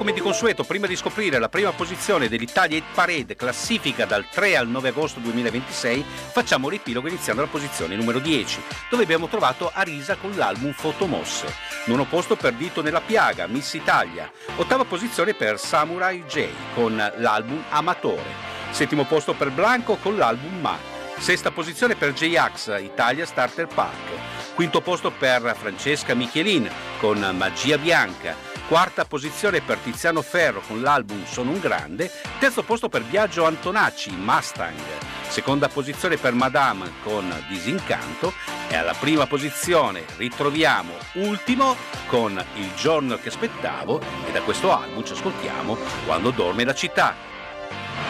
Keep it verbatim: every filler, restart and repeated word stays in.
come di consueto, prima di scoprire la prima posizione dell'Italia Hit Parade, classifica dal tre al nove agosto duemilaventisei, facciamo riepilogo iniziando alla posizione numero dieci, dove abbiamo trovato Arisa con l'album Fotomosse. Nono posto per Dito nella piaga, Miss Italia. Ottava posizione per Samurai J con l'album Amatore. Settimo posto per Blanco con l'album Ma. Sesta posizione per J-Ax, Italia Starter Pack. Quinto posto per Francesca Michelin con Magia Bianca. Quarta posizione per Tiziano Ferro con l'album Sono un grande. Terzo posto per Biagio Antonacci, Mustang. Seconda posizione per Madame con Disincanto. E alla prima posizione ritroviamo Ultimo con Il giorno che aspettavo, e da questo album ci ascoltiamo Quando dorme la città.